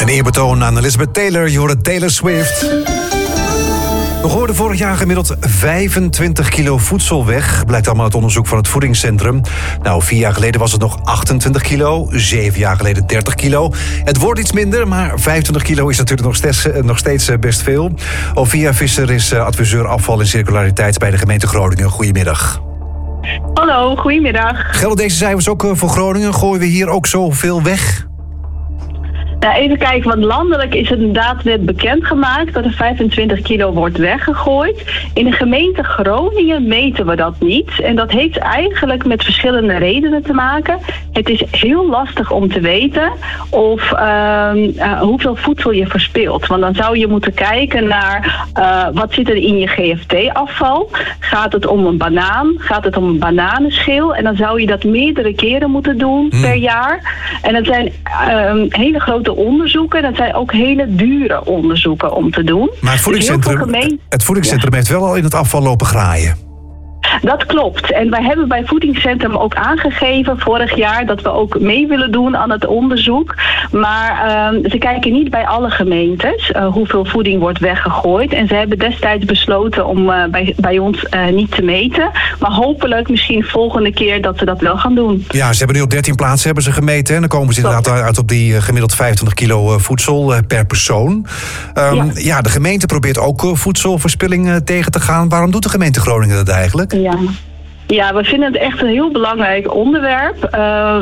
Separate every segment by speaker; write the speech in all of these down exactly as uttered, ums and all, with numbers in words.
Speaker 1: Een eerbetoon aan Elizabeth Taylor, je hoorde Taylor Swift. We gooiden vorig jaar gemiddeld vijfentwintig kilo voedsel weg. Blijkt allemaal uit onderzoek van het voedingscentrum. Nou, vier jaar geleden was het nog achtentwintig kilo. Zeven jaar geleden dertig kilo. Het wordt iets minder, maar vijfentwintig kilo is natuurlijk nog steeds, nog steeds best veel. Ovia Visser is adviseur afval en circulariteit bij de gemeente Groningen. Goedemiddag.
Speaker 2: Hallo, goedemiddag.
Speaker 1: Gelden deze cijfers ook voor Groningen? Gooien we hier ook zoveel weg?
Speaker 2: Nou, even kijken, want landelijk is het inderdaad net bekendgemaakt dat er vijfentwintig kilo wordt weggegooid. In de gemeente Groningen meten we dat niet. En dat heeft eigenlijk met verschillende redenen te maken. Het is heel lastig om te weten of uh, uh, hoeveel voedsel je verspilt. Want dan zou je moeten kijken naar uh, wat zit er in je G F T-afval. Gaat het om een banaan? Gaat het om een bananenschil? En dan zou je dat meerdere keren moeten doen hmm. per jaar. En dat zijn uh, hele grote onderzoeken. Dat zijn ook hele dure onderzoeken om te doen.
Speaker 1: Maar het voedingscentrum,
Speaker 2: dus gemeen...
Speaker 1: het voedingscentrum ja. heeft wel al in het afval lopen graaien.
Speaker 2: Dat klopt. En wij hebben bij Voedingscentrum ook aangegeven vorig jaar dat we ook mee willen doen aan het onderzoek. Maar uh, ze kijken niet bij alle gemeentes uh, hoeveel voeding wordt weggegooid. En ze hebben destijds besloten om uh, bij, bij ons uh, niet te meten. Maar hopelijk misschien volgende keer dat ze dat wel gaan doen.
Speaker 1: Ja, ze hebben nu op dertien plaatsen hebben ze gemeten. En dan komen ze inderdaad uit op die uh, gemiddeld vijfentwintig kilo uh, voedsel uh, per persoon. Um, ja. ja, de gemeente probeert ook uh, voedselverspilling uh, tegen te gaan. Waarom doet de gemeente Groningen dat eigenlijk?
Speaker 2: Ja. ja, we vinden het echt een heel belangrijk onderwerp. Uh,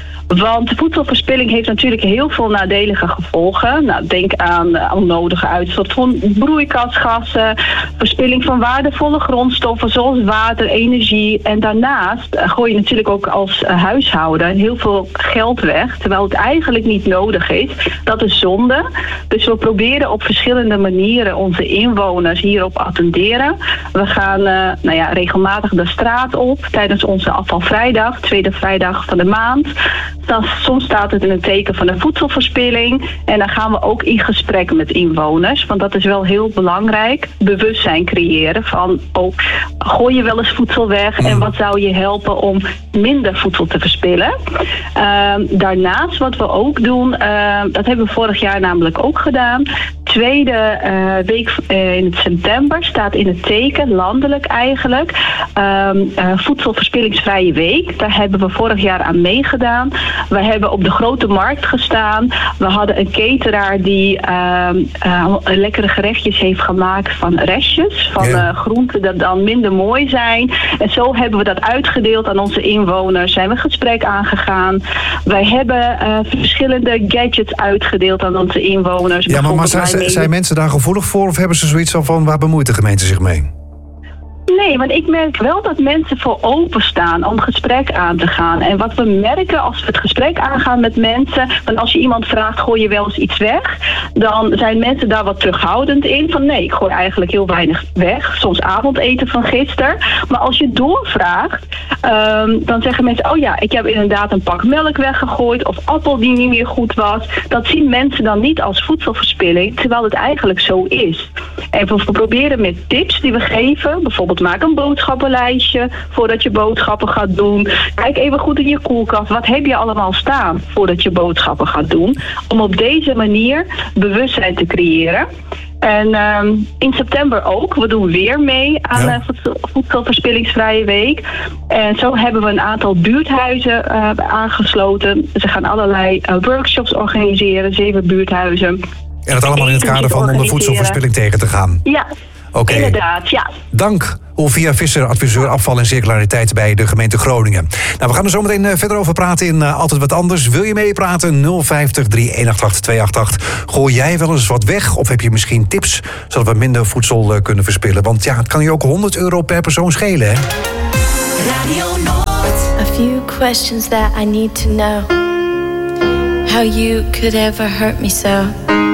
Speaker 2: Want voedselverspilling heeft natuurlijk heel veel nadelige gevolgen. Nou, denk aan uh, onnodige uitstoot van broeikasgassen, verspilling van waardevolle grondstoffen zoals water, energie. En daarnaast uh, gooi je natuurlijk ook als uh, huishouden heel veel geld weg, terwijl het eigenlijk niet nodig is. Dat is zonde. Dus we proberen op verschillende manieren onze inwoners hierop attenderen. We gaan uh, nou ja, regelmatig de straat op tijdens onze afvalvrijdag, tweede vrijdag van de maand. Dan, soms staat het in het teken van de voedselverspilling. En dan gaan we ook in gesprek met inwoners. Want dat is wel heel belangrijk. Bewustzijn creëren van, oh, gooi je wel eens voedsel weg? En wat zou je helpen om minder voedsel te verspillen? Uh, daarnaast, wat we ook doen, uh, dat hebben we vorig jaar namelijk ook gedaan. Tweede uh, week uh, in het september staat in het teken, landelijk eigenlijk, uh, uh, voedselverspillingsvrije week. Daar hebben we vorig jaar aan meegedaan. We hebben op de grote markt gestaan. We hadden een cateraar die uh, uh, lekkere gerechtjes heeft gemaakt van restjes. Van yeah. uh, groenten dat dan minder mooi zijn. En zo hebben we dat uitgedeeld aan onze inwoners. Zijn we gesprek aangegaan. Wij hebben uh, verschillende gadgets uitgedeeld aan onze inwoners.
Speaker 1: Ja, maar, maar zijn, zijn mensen daar gevoelig voor? Of hebben ze zoiets van, waar bemoeit de gemeente zich mee?
Speaker 2: Nee, want ik merk wel dat mensen voor openstaan om gesprek aan te gaan. En wat we merken als we het gesprek aangaan met mensen, want als je iemand vraagt, gooi je wel eens iets weg? Dan zijn mensen daar wat terughoudend in. Van nee, ik gooi eigenlijk heel weinig weg. Soms avondeten van gisteren. Maar als je doorvraagt, um, dan zeggen mensen, oh ja, ik heb inderdaad een pak melk weggegooid of appel die niet meer goed was. Dat zien mensen dan niet als voedselverspilling, terwijl het eigenlijk zo is. En we proberen met tips die we geven, bijvoorbeeld maak een boodschappenlijstje voordat je boodschappen gaat doen. Kijk even goed in je koelkast. Wat heb je allemaal staan voordat je boodschappen gaat doen? Om op deze manier bewustzijn te creëren. En um, in september ook. We doen weer mee aan ja. de voedselverspillingsvrije week. En zo hebben we een aantal buurthuizen uh, aangesloten. Ze gaan allerlei uh, workshops organiseren. Zeven buurthuizen.
Speaker 1: En het allemaal in het kader van om de voedselverspilling tegen te gaan.
Speaker 2: Ja.
Speaker 1: Okay.
Speaker 2: Inderdaad, ja.
Speaker 1: Dank, Ovia Visser, adviseur afval en circulariteit bij de gemeente Groningen. Nou, we gaan er zo meteen uh, verder over praten in uh, Altijd Wat Anders. Wil je meepraten? nul vijftig, drie een acht acht, twee acht acht. Gooi jij wel eens wat weg? Of heb je misschien tips zodat we minder voedsel uh, kunnen verspillen? Want ja, het kan je ook honderd euro per persoon schelen, hè?
Speaker 3: Radio Noord. A few questions that I need to know. How you could ever hurt me so.